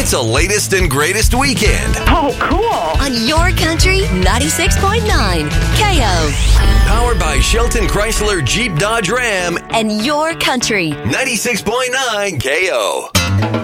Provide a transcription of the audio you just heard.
It's a latest and greatest weekend. Oh, cool. On your country, 96.9 KO. Powered by Shelton Chrysler Jeep Dodge Ram And your country. 96.9 KO.